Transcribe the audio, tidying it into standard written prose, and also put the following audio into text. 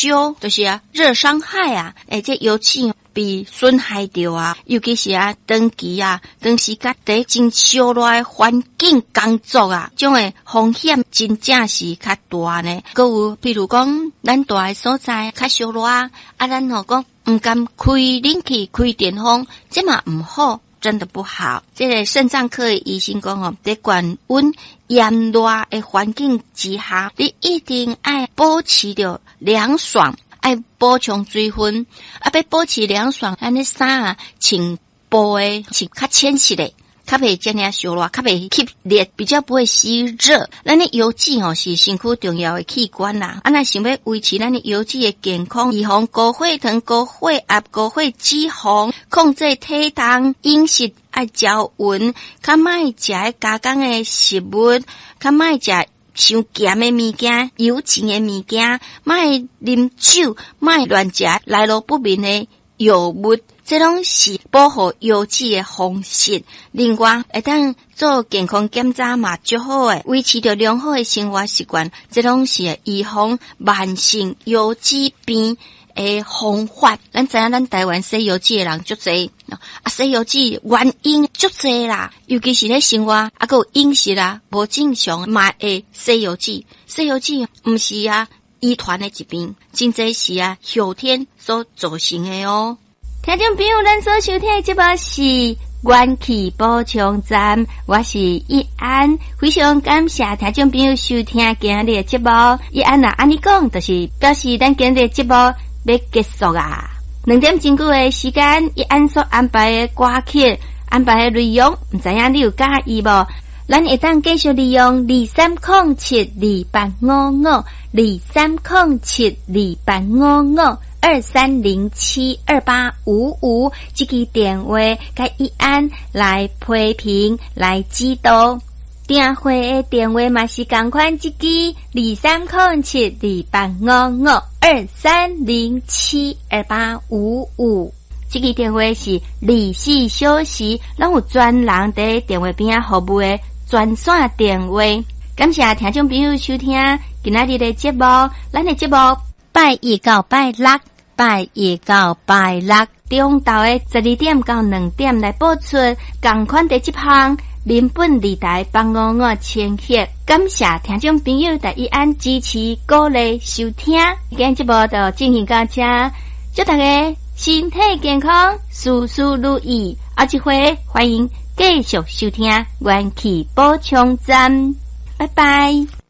烧，就是热伤害啊，这油脂被损害掉啊，尤其是长期长时间在真烧热的环境工作啊，这种的风险真正是较大呢。还有比如讲，咱住的所在较烧热咱讲唔敢开冷气、开电风，这嘛唔好。真的不好，这个肾脏科的医生讲在高温炎热的环境之下，你一定要保持着凉爽，要补充水分，要保持凉爽，咱的衫穿薄的，穿较浅色的，较袂这样烧热，较袂吸热，比较不会吸热。咱的油脂是身躯重要的器官啦，那想要维持咱的油脂的健康，预防高血糖、高血压、高血脂肪，控制体重，饮食爱较匀，较莫食加工的食物，较莫食伤咸的物件、油脂的物件，莫啉酒，莫乱食来路不明的药物，这拢是保护油脂的方式。另外，会当做健康检查嘛，最好诶，维持着良好的生活习惯，这拢是预防慢性油脂病的方法。咱知影咱台湾洗油脂的人足侪，洗油脂原因足侪啦，尤其是咧生活还有饮食无正常嘛会洗油脂。洗油脂毋是遗传的疾病，真侪是后天所造成的哦。听众朋友，咱所收听的节目是元气补充站，我是易安，非常感谢听众朋友收听今日的节目。易安安尼讲，就是表示咱今日的节目要结束啊。2点钟久的时间，易安所安排的歌曲、安排的内容，唔知影你有介意无？咱会当继续利用2307285523072855这个电话，甲易安来批评来指导。订货的电话嘛是同款，这个2307285523072855。这个电话是24小时，拢有专人在电话边服务的专线电话。感谢听众朋友收听今仔日的节目，咱的节目拜一到拜六中昼的12点到2点来播出，同款的这项民本理台855千赫。感谢听众朋友在易安支持鼓励收听，今天节目就进行到这，祝大家身体健康，事事如意。下一回欢迎继续收听元气补充站，拜拜。